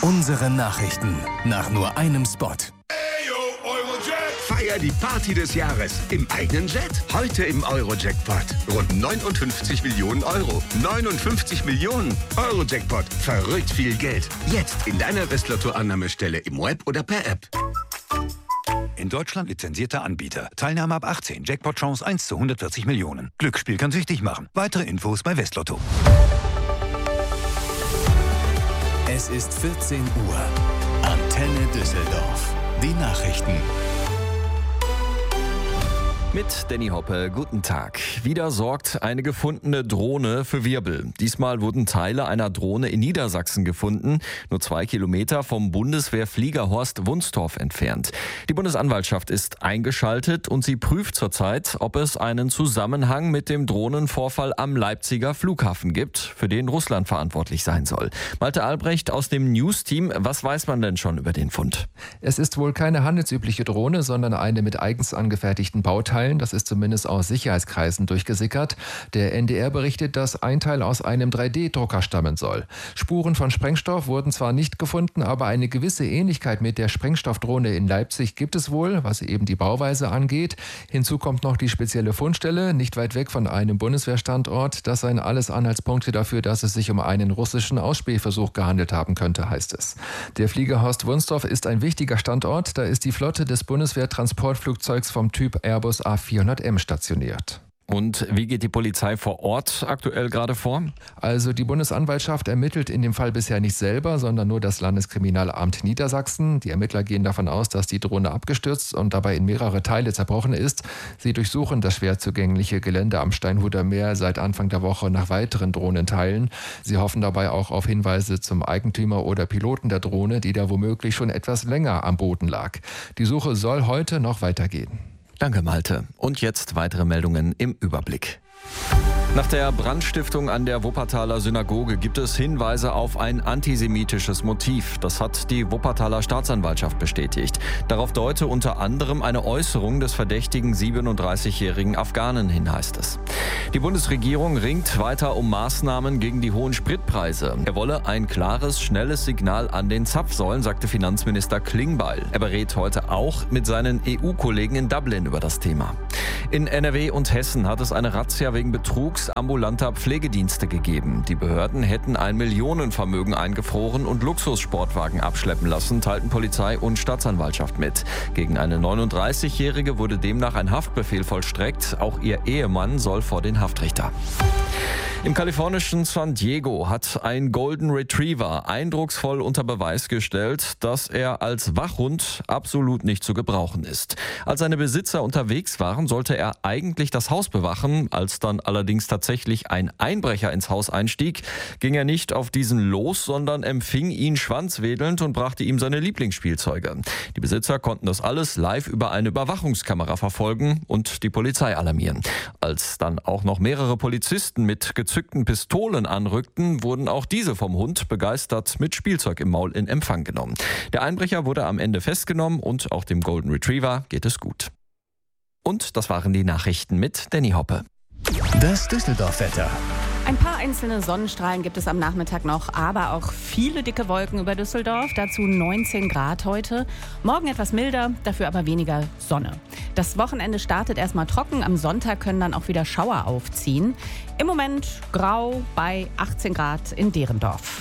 Unsere Nachrichten nach nur einem Spot. Feier die Party des Jahres im eigenen Jet. Heute im Euro-Jackpot. Rund 59 Millionen Euro. 59 Millionen Euro-Jackpot. Verrückt viel Geld. Jetzt in deiner Westlotto-Annahmestelle im Web oder per App. In Deutschland lizenzierter Anbieter. Teilnahme ab 18. Jackpot-Chance 1 zu 140 Millionen. Glücksspiel kann süchtig machen. Weitere Infos bei Westlotto. Es ist 14 Uhr. Antenne Düsseldorf. Die Nachrichten. Mit Danny Hoppe, guten Tag. Wieder sorgt eine gefundene Drohne für Wirbel. Diesmal wurden Teile einer Drohne in Niedersachsen gefunden, nur 2 Kilometer vom Bundeswehrfliegerhorst Wunstorf entfernt. Die Bundesanwaltschaft ist eingeschaltet und sie prüft zurzeit, ob es einen Zusammenhang mit dem Drohnenvorfall am Leipziger Flughafen gibt, für den Russland verantwortlich sein soll. Malte Albrecht aus dem News-Team, was weiß man denn schon über den Fund? Es ist wohl keine handelsübliche Drohne, sondern eine mit eigens angefertigten Bauteilen. Das ist zumindest aus Sicherheitskreisen durchgesickert. Der NDR berichtet, dass ein Teil aus einem 3D-Drucker stammen soll. Spuren von Sprengstoff wurden zwar nicht gefunden, aber eine gewisse Ähnlichkeit mit der Sprengstoffdrohne in Leipzig gibt es wohl, was eben die Bauweise angeht. Hinzu kommt noch die spezielle Fundstelle, nicht weit weg von einem Bundeswehrstandort. Das seien alles Anhaltspunkte dafür, dass es sich um einen russischen Ausspähversuch gehandelt haben könnte, heißt es. Der Fliegerhorst Wunstorf ist ein wichtiger Standort. Da ist die Flotte des Bundeswehr-Transportflugzeugs vom Typ Airbus A400M stationiert. Und wie geht die Polizei vor Ort aktuell gerade vor? Also die Bundesanwaltschaft ermittelt in dem Fall bisher nicht selber, sondern nur das Landeskriminalamt Niedersachsen. Die Ermittler gehen davon aus, dass die Drohne abgestürzt und dabei in mehrere Teile zerbrochen ist. Sie durchsuchen das schwer zugängliche Gelände am Steinhuder Meer seit Anfang der Woche nach weiteren Drohnenteilen. Sie hoffen dabei auch auf Hinweise zum Eigentümer oder Piloten der Drohne, die da womöglich schon etwas länger am Boden lag. Die Suche soll heute noch weitergehen. Danke, Malte. Und jetzt weitere Meldungen im Überblick. Nach der Brandstiftung an der Wuppertaler Synagoge gibt es Hinweise auf ein antisemitisches Motiv. Das hat die Wuppertaler Staatsanwaltschaft bestätigt. Darauf deute unter anderem eine Äußerung des verdächtigen 37-jährigen Afghanen hin, heißt es. Die Bundesregierung ringt weiter um Maßnahmen gegen die hohen Spritpreise. Er wolle ein klares, schnelles Signal an den Zapfsäulen, sagte Finanzminister Klingbeil. Er berät heute auch mit seinen EU-Kollegen in Dublin über das Thema. In NRW und Hessen hat es eine Razzia wegen Betrugs ambulanter Pflegedienste gegeben. Die Behörden hätten ein Millionenvermögen eingefroren und Luxussportwagen abschleppen lassen, teilten Polizei und Staatsanwaltschaft mit. Gegen eine 39-Jährige wurde demnach ein Haftbefehl vollstreckt. Auch ihr Ehemann soll vor den Haftrichter. Im kalifornischen San Diego hat ein Golden Retriever eindrucksvoll unter Beweis gestellt, dass er als Wachhund absolut nicht zu gebrauchen ist. Als seine Besitzer unterwegs waren, sollte er eigentlich das Haus bewachen. Als dann allerdings tatsächlich ein Einbrecher ins Haus einstieg, ging er nicht auf diesen los, sondern empfing ihn schwanzwedelnd und brachte ihm seine Lieblingsspielzeuge. Die Besitzer konnten das alles live über eine Überwachungskamera verfolgen und die Polizei alarmieren. Als dann auch noch mehrere Polizisten mit gezückten Pistolen anrückten, wurden auch diese vom Hund begeistert mit Spielzeug im Maul in Empfang genommen. Der Einbrecher wurde am Ende festgenommen und auch dem Golden Retriever geht es gut. Und das waren die Nachrichten mit Danny Hoppe. Das Düsseldorf-Wetter. Ein paar einzelne Sonnenstrahlen gibt es am Nachmittag noch, aber auch viele dicke Wolken über Düsseldorf. Dazu 19 Grad heute. Morgen etwas milder, dafür aber weniger Sonne. Das Wochenende startet erstmal trocken. Am Sonntag können dann auch wieder Schauer aufziehen. Im Moment grau bei 18 Grad in Derendorf.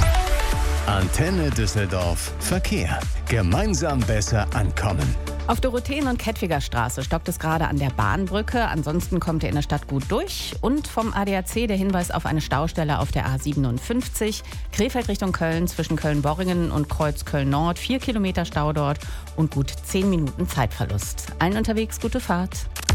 Antenne Düsseldorf. Verkehr. Gemeinsam besser ankommen. Auf Dorotheen- und Kettwiger Straße stockt es gerade an der Bahnbrücke. Ansonsten kommt ihr in der Stadt gut durch. Und vom ADAC der Hinweis auf eine Staustelle auf der A57. Krefeld Richtung Köln zwischen Köln-Borringen und Kreuz Köln-Nord. 4 Kilometer Stau dort und gut 10 Minuten Zeitverlust. Allen unterwegs gute Fahrt.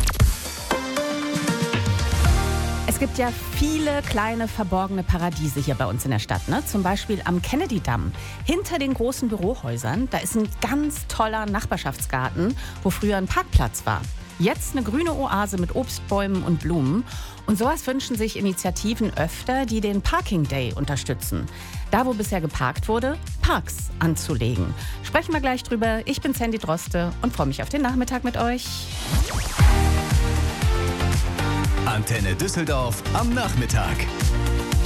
Es gibt ja viele kleine verborgene Paradiese hier bei uns in der Stadt, ne? Zum Beispiel am Kennedy-Damm. Hinter den großen Bürohäusern, da ist ein ganz toller Nachbarschaftsgarten, wo früher ein Parkplatz war. Jetzt eine grüne Oase mit Obstbäumen und Blumen. Und sowas wünschen sich Initiativen öfter, die den Parking Day unterstützen. Da, wo bisher geparkt wurde, Parks anzulegen. Sprechen wir gleich drüber. Ich bin Sandy Droste und freue mich auf den Nachmittag mit euch. Antenne Düsseldorf am Nachmittag.